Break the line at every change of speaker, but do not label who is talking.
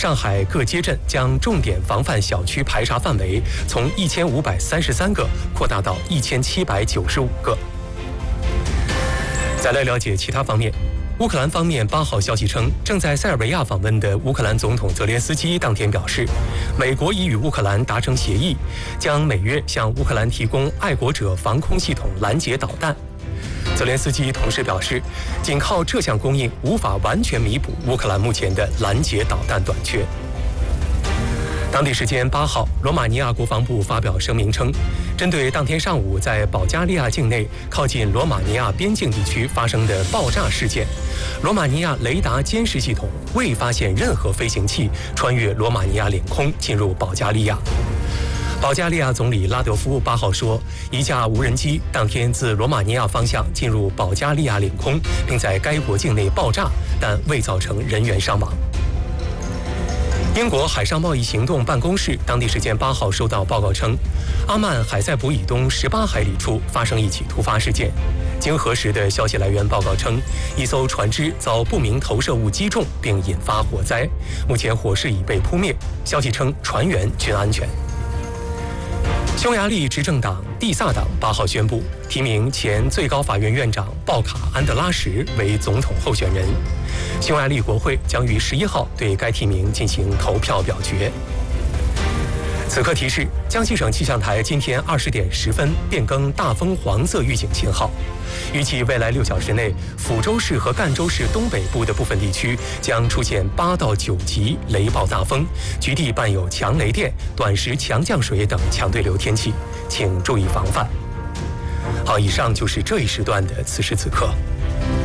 上海各街镇将重点防范小区排查范围从1533个扩大到1795个。再来了解其他方面。乌克兰方面8号消息称，正在塞尔维亚访问的乌克兰总统泽连斯基当天表示，美国已与乌克兰达成协议，将每月向乌克兰提供爱国者防空系统拦截导弹。泽连斯基同时表示，仅靠这项供应无法完全弥补乌克兰目前的拦截导弹短缺。当地时间8号，罗马尼亚国防部发表声明称，针对当天上午在保加利亚境内靠近罗马尼亚边境地区发生的爆炸事件，罗马尼亚雷达监视系统未发现任何飞行器穿越罗马尼亚领空进入保加利亚。保加利亚总理拉德夫8号说，一架无人机当天自罗马尼亚方向进入保加利亚领空，并在该国境内爆炸，但未造成人员伤亡。英国海上贸易行动办公室当地时间8号收到报告称，阿曼海塞卜以东18海里处发生一起突发事件。经核实的消息来源报告称，一艘船只遭不明投射物击中并引发火灾，目前火势已被扑灭。消息称船员均安全。匈牙利执政党蒂萨党8号宣布提名前最高法院院长鲍卡安德拉什为总统候选人。匈牙利国会将于11号对该提名进行投票表决。此刻提示：江西省气象台今天20点10分变更大风黄色预警信号，预计未来6小时内，抚州市和赣州市东北部的部分地区将出现8到9级雷暴大风，局地伴有强雷电、短时强降水等强对流天气，请注意防范。好，以上就是这一时段的此时此刻。